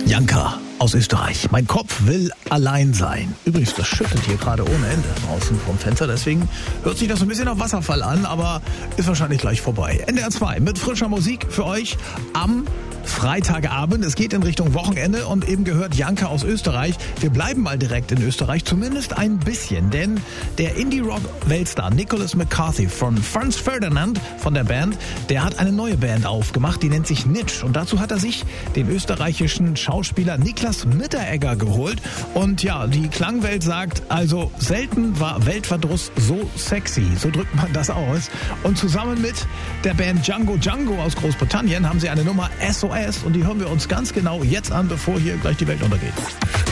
Janka aus Österreich. Mein Kopf will allein sein. Übrigens, das schüttet hier gerade ohne Ende draußen vom Fenster. Deswegen hört sich das so ein bisschen auf Wasserfall an, aber ist wahrscheinlich gleich vorbei. NDR 2 mit frischer Musik für euch am Freitagabend. Es geht in Richtung Wochenende und eben gehört Janka aus Österreich. Wir bleiben mal direkt in Österreich, zumindest ein bisschen, denn der Indie-Rock-Weltstar Nicholas McCarthy von Franz Ferdinand von der Band, der hat eine neue Band aufgemacht, die nennt sich Nitsch. Und dazu hat er sich den österreichischen Schauspieler Niklas Mitteregger geholt. Und ja, die Klangwelt sagt, also selten war Weltverdruss so sexy, so drückt man das aus. Und zusammen mit der Band Django Django aus Großbritannien haben sie eine Nummer SOS und die hören wir uns ganz genau jetzt an, bevor hier gleich die Welt untergeht.